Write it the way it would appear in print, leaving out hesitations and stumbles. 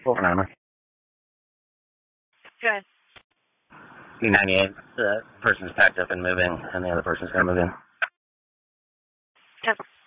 Anonymous. Good. B98. The person's packed up and moving, and the other person's going to move in. Yep.